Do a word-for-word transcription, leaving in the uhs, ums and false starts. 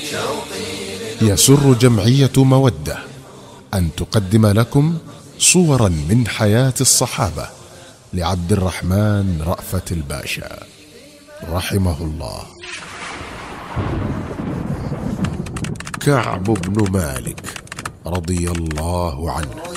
يسر جمعية مودة أن تقدم لكم صورا من حياة الصحابة لعبد الرحمن رأفت الباشا رحمه الله. كعب بن مالك رضي الله عنه